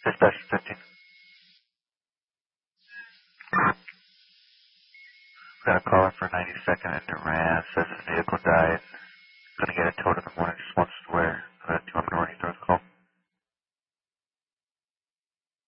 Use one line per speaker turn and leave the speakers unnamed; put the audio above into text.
Dispatch 15. Got a caller for 92nd in Durant. Says his vehicle died. Gonna get it towed in the morning. Just wants